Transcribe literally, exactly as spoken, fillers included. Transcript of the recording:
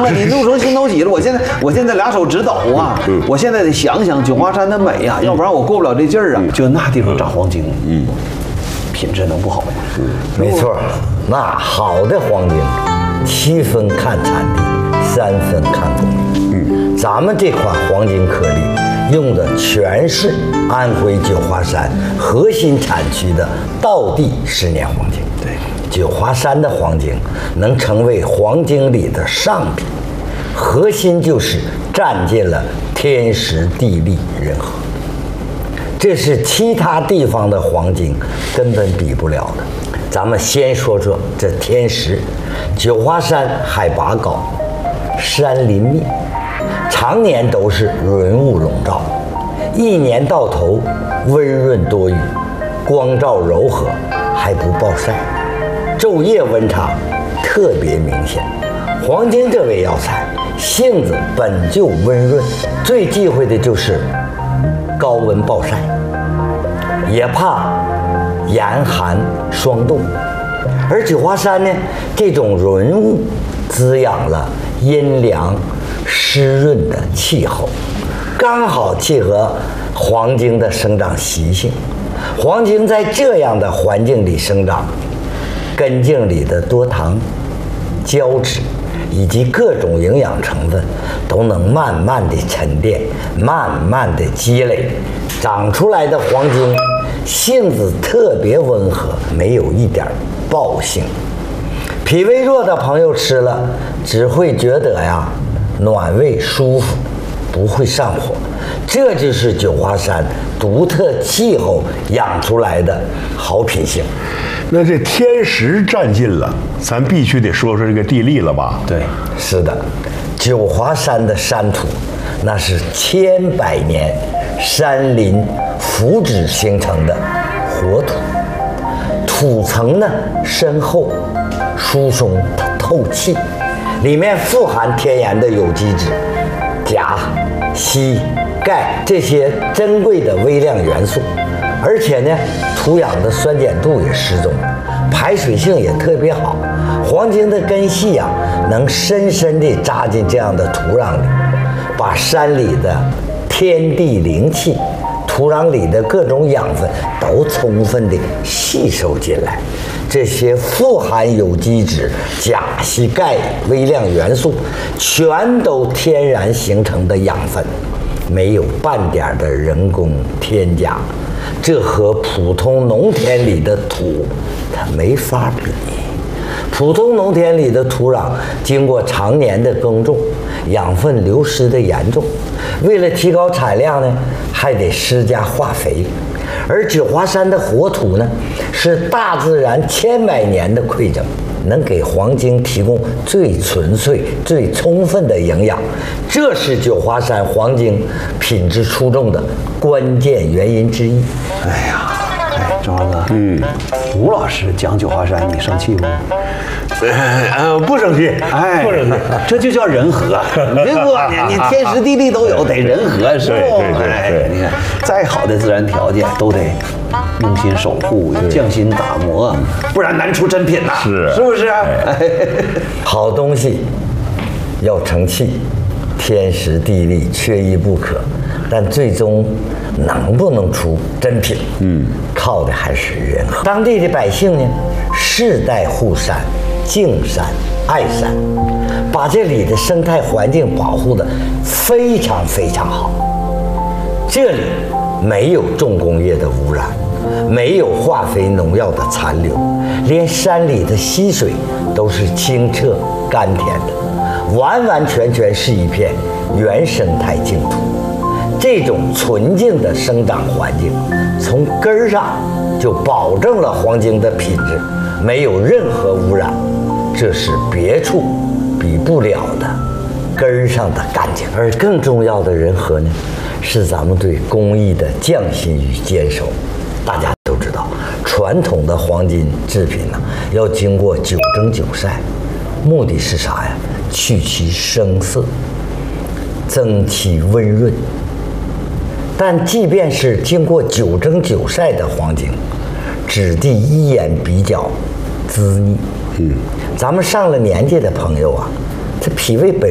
了，你怒从心头起了。我现在我现在俩手直抖啊！我现在得想想九华山的美呀，要不然我过不了这劲儿啊。就那地方长黄金，嗯，品质能不好吗？ 没错，那好的黄金，七分看产地，三分看工艺。嗯，咱们这款黄金颗粒用的全是安徽九华山核心产区的道地十年黄金。 对， 九华山的黄金能成为黄金里的上品，核心就是占尽了天时地利人和，这是其他地方的黄金根本比不了的。咱们先说说这天时，九华山海拔高，山林密，常年都是润雾笼罩，一年到头温润多雨，光照柔和，还不暴晒，昼夜温差特别明显。黄金这味药材性子本就温润，最忌讳的就是高温暴晒，也怕严寒霜冻。而九华山呢，这种润雾滋养了阴凉湿润的气候，刚好契合黄金的生长习性。黄金在这样的环境里生长，根茎里的多糖、胶质以及各种营养成分都能慢慢的沉淀，慢慢的积累，长出来的黄金性子特别温和，没有一点暴性。脾胃弱的朋友吃了只会觉得呀暖胃舒服，不会上火。这就是九华山独特气候养出来的好品性。 那这天时占尽了，咱必须得说说这个地利了吧？ 对， 是的，九华山的山土那是千百年山林腐殖形成的活土，土层呢深厚、疏松透气，里面富含天然的有机质、钾、硒、钙这些珍贵的微量元素，而且呢，土壤的酸碱度也适中，排水性也特别好。黄金的根系啊，能深深地扎进这样的土壤里，把山里的天地灵气、土壤里的各种养分都充分地吸收进来。这些富含有机质、钾、硒、钙微量元素，全都天然形成的养分，没有半点的人工添加，这和普通农田里的土它没法比。普通农田里的土壤经过常年的耕种，养分流失的严重，为了提高产量呢，还得施加化肥。而九华山的活土呢，是大自然千百年的馈赠，能给黄金提供最纯粹、最充分的营养，这是九华山黄金品质出众的关键原因之一。 哎呀，哎，郑华哥，嗯，吴老师讲九华山，你生气不？ 呃呃，不生气， 哎， 不生气， 这就叫人和。你别说你，你天时地利都有，得人和，是不？ 对对对哎对， 你看，再好的自然条件都得用心守护，匠心打磨，不然难出真品呐。 是， 是不是？哎， 好东西要成器，天时地利缺一不可，但最终能不能出真品，嗯，靠的还是人和。当地的百姓呢，世代护山、敬山、爱山，把这里的生态环境保护得非常非常好。这里没有重工业的污染，没有化肥农药的残留，连山里的溪水都是清澈甘甜的，完完全全是一片原生态净土。这种纯净的生长环境，从根儿上就保证了黄金的品质，没有任何污染，这是别处比不了的根儿上的干净。而更重要的人和呢，是咱们对工艺的匠心与坚守。大家都知道，传统的黄金制品呢，要经过九蒸九晒，目的是啥呀？去其生涩，增其温润。但即便是经过九蒸九晒的黄金，质地依然比较滋腻。嗯，咱们上了年纪的朋友啊，这脾胃本